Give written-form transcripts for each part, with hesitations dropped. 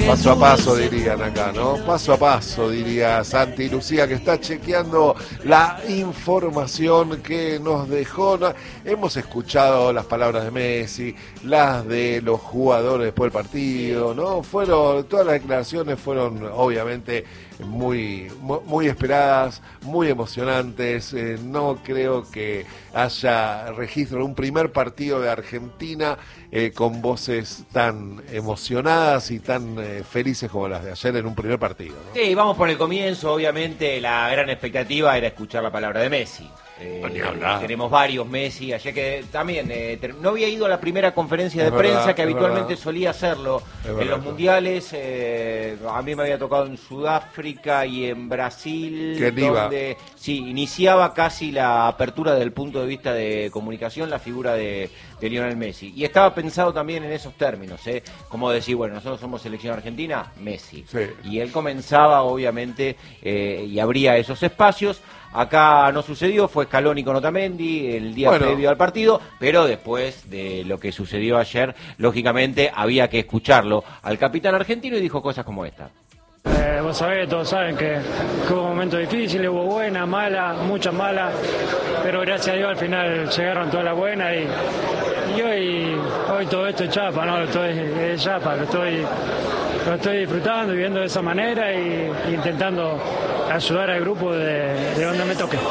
Paso a paso dirían acá, ¿no? Paso a paso diría Santi Lucía, que está chequeando la información que nos dejó. Hemos escuchado las palabras de Messi, las de los jugadores después del partido, ¿no? Todas las declaraciones fueron obviamente muy esperadas, muy emocionantes. No creo que haya registro de un primer partido de Argentina con voces tan emocionadas y tan felices como las de ayer en un primer partido, ¿no? Sí, vamos por el comienzo. Obviamente la gran expectativa era escuchar la palabra de Messi. Tenemos varios Messi, ayer que también no había ido a la primera conferencia de prensa que habitualmente solía hacerlo en los mundiales. A mí me había tocado en Sudáfrica y en Brasil, donde sí, iniciaba casi la apertura desde el punto de vista de comunicación la figura de Lionel Messi. Y estaba pensado también en esos términos, como decir, bueno, nosotros somos selección argentina, Messi. Sí. Y él comenzaba, obviamente, y abría esos espacios. Acá no sucedió, fue Scaloni con Otamendi el día previo al partido, pero después de lo que sucedió ayer, lógicamente había que escucharlo al capitán argentino y dijo cosas como esta. Vos sabés, todos saben que hubo momentos difíciles, hubo buenas, malas, muchas malas, pero gracias a Dios al final llegaron todas las buenas y hoy todo esto es chapa, ¿no? Es chapa, lo estoy disfrutando, viviendo de esa manera y intentando ayudar al grupo de donde me toque.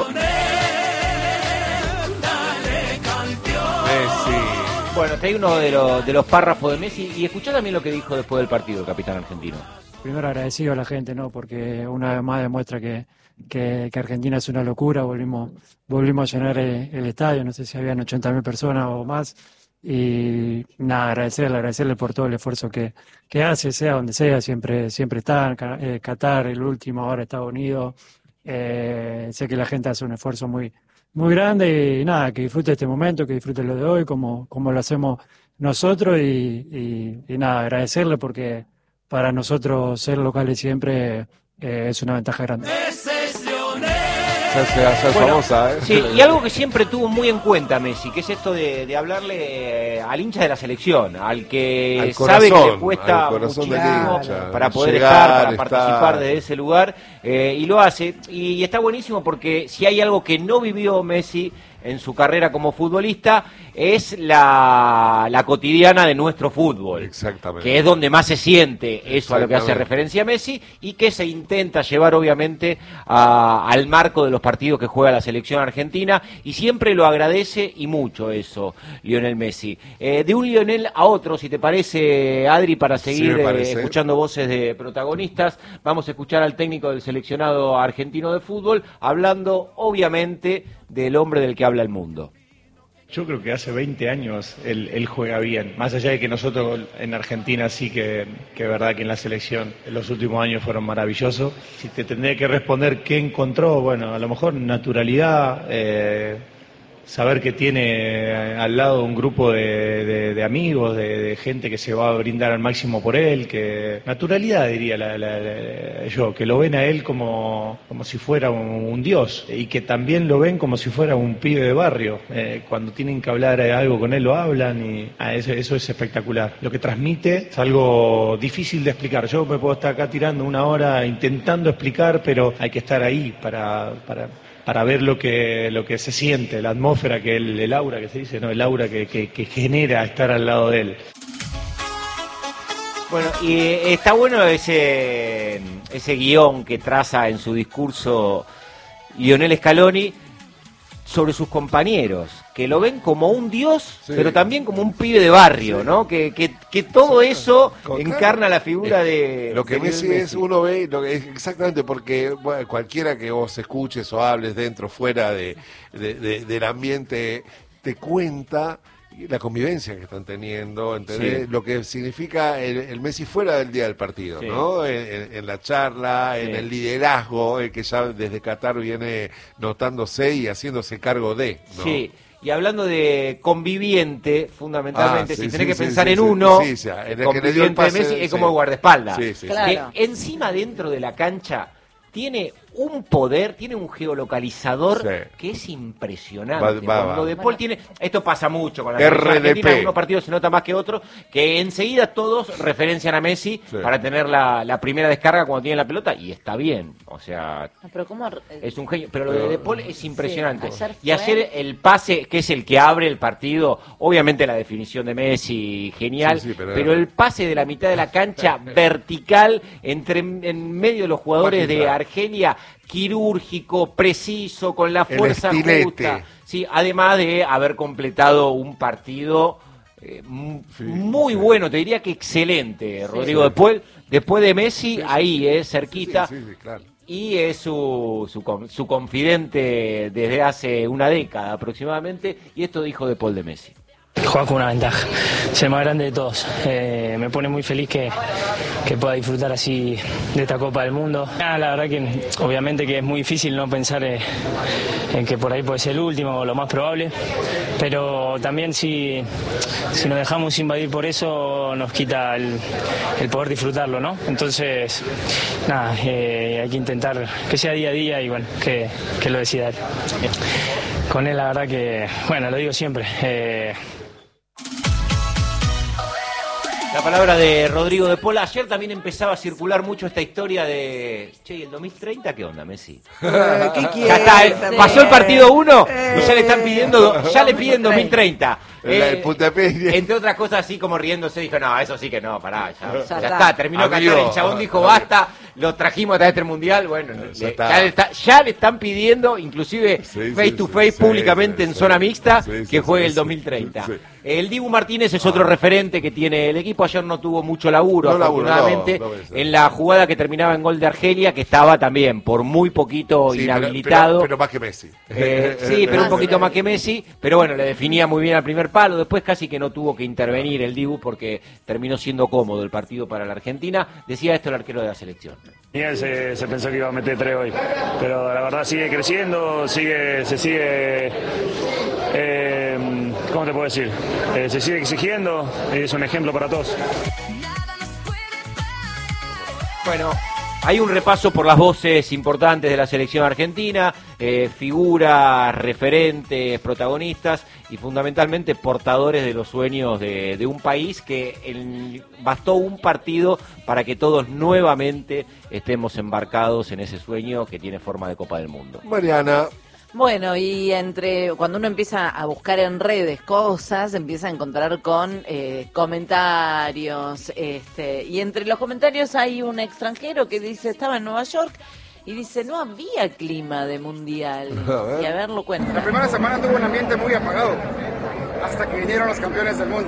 Messi. Bueno, está ahí uno de los párrafos de Messi y escuchá también lo que dijo después del partido el capitán argentino. Primero agradecido a la gente, ¿no? Porque una vez más demuestra que Argentina es una locura, volvimos a llenar el estadio, no sé si habían 80.000 personas o más. Y nada, agradecerle por todo el esfuerzo que hace, sea donde sea, siempre está, Qatar, el último, ahora Estados Unidos. Sé que la gente hace un esfuerzo muy grande y nada, que disfrute este momento, que disfrute lo de hoy, como lo hacemos nosotros y nada, agradecerle porque para nosotros ser locales siempre es una ventaja grande. Famosa, ¿eh? Sí, y algo que siempre tuvo muy en cuenta Messi, que es esto de hablarle al hincha de la selección, al que sabe que le cuesta muchísimo para poder para participar desde ese lugar, y lo hace, y está buenísimo porque si hay algo que no vivió Messi en su carrera como futbolista, es la cotidiana de nuestro fútbol. Exactamente. Que es donde más se siente eso a lo que hace referencia Messi y que se intenta llevar obviamente al marco de los partidos que juega la selección argentina y siempre lo agradece y mucho eso, Lionel Messi. De un Lionel a otro, si te parece, Adri, para seguir escuchando voces de protagonistas, vamos a escuchar al técnico del seleccionado argentino de fútbol hablando obviamente del hombre del que habla el mundo. Yo creo que hace 20 años él juega bien, más allá de que nosotros en Argentina sí que verdad que en la selección en los últimos años fueron maravillosos. Si te tendría que responder qué encontró, bueno, a lo mejor naturalidad, saber que tiene al lado un grupo de amigos, de gente que se va a brindar al máximo por él, que naturalidad diría yo, que lo ven a él como si fuera un dios y que también lo ven como si fuera un pibe de barrio. Cuando tienen que hablar algo con él lo hablan y eso es espectacular. Lo que transmite es algo difícil de explicar. Yo me puedo estar acá tirando una hora intentando explicar, pero hay que estar ahí para ver lo que se siente, la atmósfera, que el aura que se dice, ¿no? El aura que genera estar al lado de él. Bueno, y está bueno ese guión que traza en su discurso Lionel Scaloni sobre sus compañeros, que lo ven como un dios, pero también como un pibe de barrio, ¿no? Que todo eso encarna la figura de lo que de Messi es, uno ve exactamente, porque bueno, cualquiera que vos escuches o hables dentro, fuera del ambiente, te cuenta la convivencia que están teniendo, ¿entendés? Lo que significa el Messi fuera del día del partido, ¿no? En la charla, en el liderazgo, que ya desde Qatar viene notándose y haciéndose cargo de, ¿no? Sí. Y hablando de conviviente, fundamentalmente, si tenés que pensar en uno, el conviviente de Messi es como el guardaespaldas. Claro. Que encima dentro de la cancha tiene un poder, tiene un geolocalizador que es impresionante. Cuando De Paul tiene, esto pasa mucho con la selección argentina, algunos partidos se nota más que otros, que enseguida todos referencian a Messi para tener la primera descarga cuando tiene la pelota, y está bien, o sea, pero ¿cómo? Es un genio, pero lo de Paul es impresionante. Y ayer el pase, que es el que abre el partido, obviamente la definición de Messi, genial, pero el pase de la mitad de la cancha vertical en medio de los jugadores de Argelia, quirúrgico, preciso, con la fuerza justa. Sí, además de haber completado un partido muy bueno, te diría que excelente, Rodrigo De Paul, después de Messi, ahí, cerquita. Claro. Y es su confidente desde hace una década aproximadamente, y esto dijo De Paul de Messi. Juega con una ventaja, es el más grande de todos. Me pone muy feliz que pueda disfrutar así de esta Copa del Mundo. La verdad que obviamente que es muy difícil no pensar en que por ahí puede ser el último o lo más probable, pero también si nos dejamos invadir por eso nos quita el poder disfrutarlo, ¿no? Entonces, nada, hay que intentar que sea día a día y bueno, que lo decida él. Con él la verdad que, bueno, lo digo siempre, la palabra de Rodrigo De Paul. Ayer también empezaba a circular mucho esta historia de... Che, ¿y el 2030 qué onda, Messi? ¿Qué quiere? Ya está, pasó el partido 1 y ya le están pidiendo, ya le piden 2030. Entre otras cosas, así como riéndose, dijo, no, eso sí que no, pará, ya está, terminó de cantar, el chabón dijo, basta, lo trajimos hasta este mundial, bueno, ya le están pidiendo, inclusive face to face, públicamente en zona mixta, que juegue el 2030. El Dibu Martínez es otro referente que tiene el equipo. Ayer no tuvo mucho laburo, afortunadamente, en la jugada que terminaba en gol de Argelia, que estaba también por muy poquito inhabilitado. Pero más que Messi. Sí, pero un poquito más que Messi. Pero bueno, le definía muy bien al primer palo. Después casi que no tuvo que intervenir el Dibu porque terminó siendo cómodo el partido para la Argentina. Decía esto el arquero de la selección. Miguel se pensó que iba a meter 3 hoy, pero la verdad sigue creciendo, se sigue... ¿cómo te puedo decir? Se sigue exigiendo, es un ejemplo para todos. Bueno, hay un repaso por las voces importantes de la selección argentina, figuras, referentes, protagonistas y fundamentalmente portadores de los sueños de un país que bastó un partido para que todos nuevamente estemos embarcados en ese sueño que tiene forma de Copa del Mundo. Mariana. Bueno, y cuando uno empieza a buscar en redes cosas, empieza a encontrar con comentarios, y entre los comentarios hay un extranjero que dice, estaba en Nueva York, y dice, no había clima de mundial. Y a ver, lo cuenta. La primera semana tuvo un ambiente muy apagado, hasta que vinieron los campeones del mundo.